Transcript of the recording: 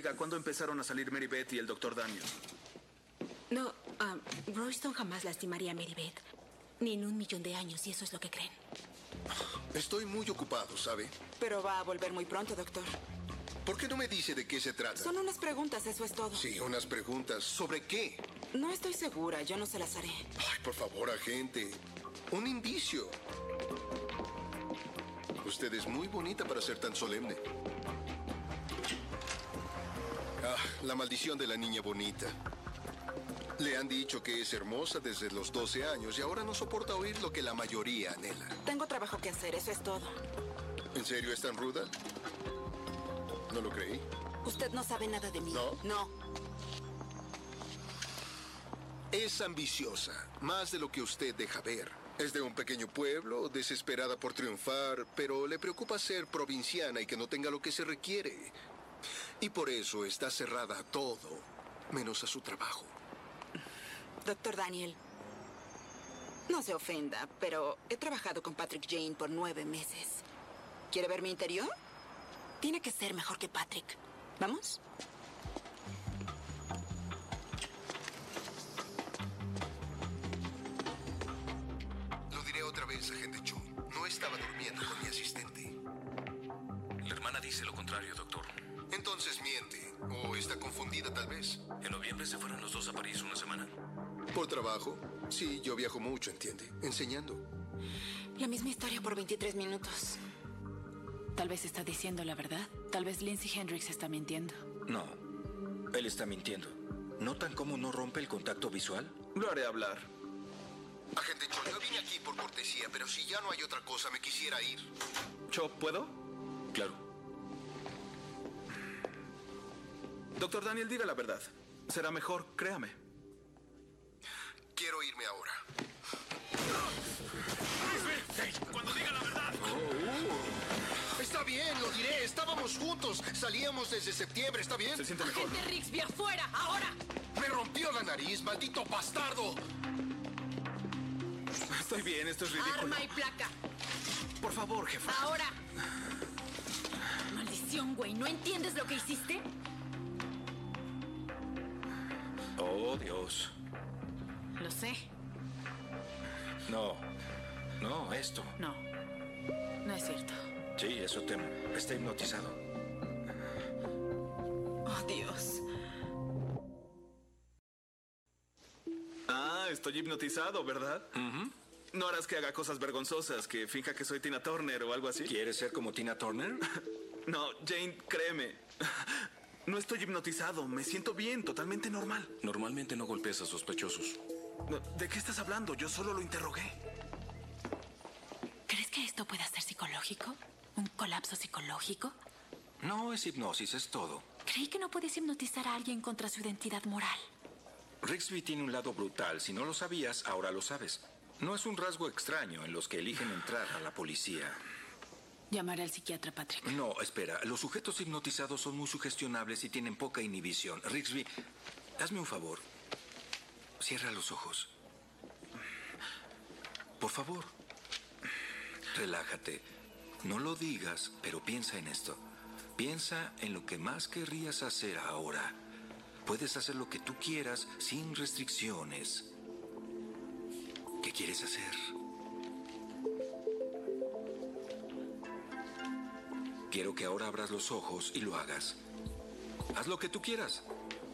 diga, ¿cuándo empezaron a salir Mary Beth y el Dr. Daniel? No, Royston jamás lastimaría a Mary Beth. Ni en 1.000.000 de años, y eso es lo que creen. Estoy muy ocupado, ¿sabe? Pero va a volver muy pronto, doctor. ¿Por qué no me dice de qué se trata? Son unas preguntas, eso es todo. Sí, unas preguntas. ¿Sobre qué? No estoy segura, yo no se las haré. Ay, por favor, agente. Un indicio. Usted es muy bonita para ser tan solemne. Ah, la maldición de la niña bonita. Le han dicho que es hermosa desde los 12 años y ahora no soporta oír lo que la mayoría anhela. Tengo trabajo que hacer, eso es todo. ¿En serio es tan ruda? No lo creí. Usted no sabe nada de mí. ¿No? No. Es ambiciosa, más de lo que usted deja ver. Es de un pequeño pueblo, desesperada por triunfar, pero le preocupa ser provinciana y que no tenga lo que se requiere. Y por eso está cerrada a todo, menos a su trabajo. Doctor Daniel, no se ofenda, pero he trabajado con Patrick Jane por 9 meses. ¿Quiere ver mi interior? Tiene que ser mejor que Patrick. ¿Vamos? Lo diré otra vez, agente Chu. No estaba durmiendo con mi asistente. La hermana dice lo contrario, doctor. Entonces miente. O está confundida, tal vez. En noviembre se fueron los dos a París una semana. ¿Por trabajo? Sí, yo viajo mucho, entiende. Enseñando. La misma historia por 23 minutos. Tal vez está diciendo la verdad. Tal vez Lindsay Hendricks está mintiendo. No, él está mintiendo. ¿Notan cómo no rompe el contacto visual? Lo haré hablar. Agente Cho, yo vine aquí por cortesía, pero si ya no hay otra cosa, me quisiera ir. Cho, ¿puedo? Claro. Doctor Daniel, diga la verdad. Será mejor, créame. Quiero irme ahora. ¡Cuando diga la verdad! Está bien, lo diré. Estábamos juntos. Salíamos desde septiembre, ¿está bien? Se siente mejor. ¡Agente Rigsby, afuera! ¡Ahora! Me rompió la nariz, maldito bastardo. Estoy bien, esto es ridículo. ¡Arma y placa! Por favor, jefa. ¡Ahora! Maldición, güey. ¿No entiendes lo que hiciste? Oh, Dios. Lo sé. No. No, esto. No. No es cierto. Sí, eso temo. Está hipnotizado. Oh, Dios. Ah, estoy hipnotizado, ¿verdad? No harás que haga cosas vergonzosas, que finja que soy Tina Turner o algo así. ¿Quieres ser como Tina Turner? No, Jane, créeme. No estoy hipnotizado, me siento bien, totalmente normal. Normalmente no golpeas a sospechosos. No, ¿de qué estás hablando? Yo solo lo interrogué. ¿Crees que esto pueda ser psicológico? ¿Un colapso psicológico? No es hipnosis, es todo. Creí que no puedes hipnotizar a alguien contra su identidad moral. Rigsby tiene un lado brutal. Si no lo sabías, ahora lo sabes. No es un rasgo extraño en los que eligen entrar a la policía. Llamaré al psiquiatra, Patrick. No, espera. Los sujetos hipnotizados son muy sugestionables y tienen poca inhibición. Rigsby, hazme un favor. Cierra los ojos. Por favor. Relájate. No lo digas, pero piensa en esto. Piensa en lo que más querrías hacer ahora. Puedes hacer lo que tú quieras sin restricciones. ¿Qué quieres hacer? Quiero que ahora abras los ojos y lo hagas. Haz lo que tú quieras.